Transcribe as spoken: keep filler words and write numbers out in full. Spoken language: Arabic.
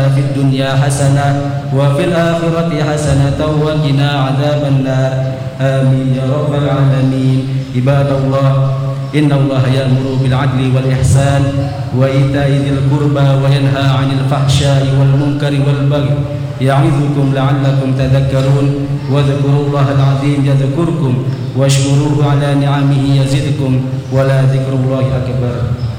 في الدنيا حسنة وفي الآخرة حسنة وقنا عذاب النار آمين يا رب العالمين. عباد الله، إن الله يأمر بالعدل والإحسان وإيتاء ذي القربى وينهى عن الفحشاء والمنكر والبغي يعظكم لعلكم تذكرون. واذكروا الله العظيم يذكركم واشكروه على نعمه يزدكم ولذكر الله أكبر.